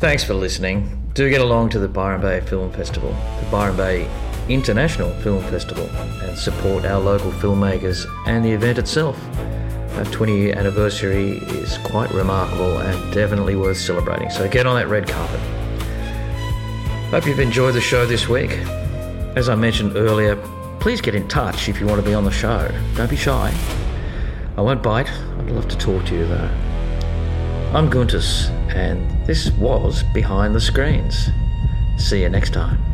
Thanks for listening. Do get along to the Byron Bay Film Festival, the Byron Bay International Film Festival, and support our local filmmakers and the event itself. Our 20-year anniversary is quite remarkable and definitely worth celebrating, so get on that red carpet. Hope you've enjoyed the show this week. As I mentioned earlier, please get in touch if you want to be on the show. Don't be shy. I won't bite. I'd love to talk to you though. I'm Guntus, and this was Behind the Screens. See you next time.